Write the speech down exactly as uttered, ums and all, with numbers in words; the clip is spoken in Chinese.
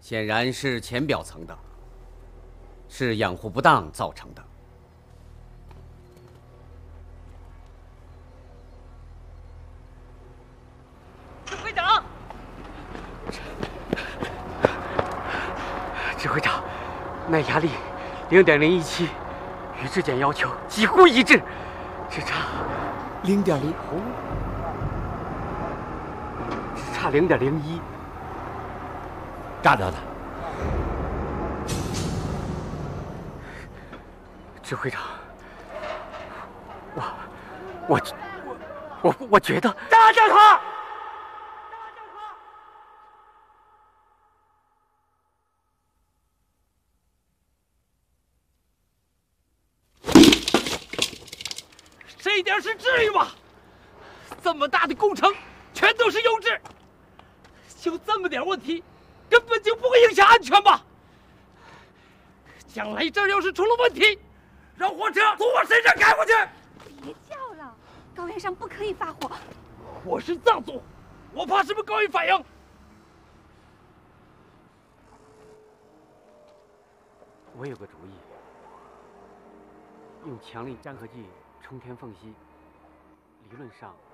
显然是浅表层的，是养护不当造成的。 指挥长， 指挥长，耐压力零点零一七，与质检要求几乎一致，只差零点零哦，只差零点零一。 炸掉的。 指挥长，我我我我我觉得炸掉它！ 这一点是至于吗？这么大的工程，全都是优质，就这么点问题。 根本就不会影响安全吧？将来这儿要是出了问题，让火车从我身上开过去！ 别叫了，高原上不可以发火。 我是藏族，我怕什么高原反应？ 我有个主意，用强力粘合剂冲天缝隙，理论上